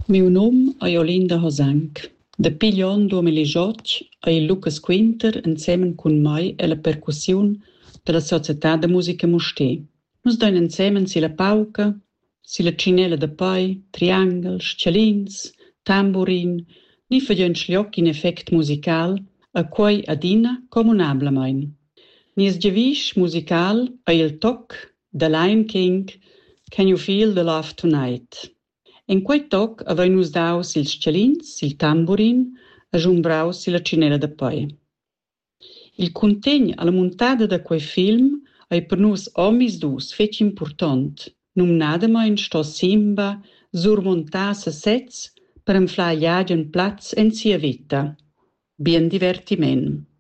Meu nom è Olinda Hosanc. Da Piglion 2018 è Lucas Quinter insieme con mai e la percussione della Società de Musica Musté. Nus doin insieme si la pauca, si la cinella da pai, triangel, scialins, tamburin, ni fagion schliocchi in effect musical, a quai adina comunablamein. Nies gevisch musical è il toc da Lion King, Can You Feel the Love Tonight? En quei toc avein nus dau sils scialins, sil tamburin, e giumbrau sila cinella da pai. Il contegn alla muntada da quei film è per nus omis dus fetg important, numnadamein sto Simba surmontar se sez per enflar iagen plaz en sia vita. Bien divertiment.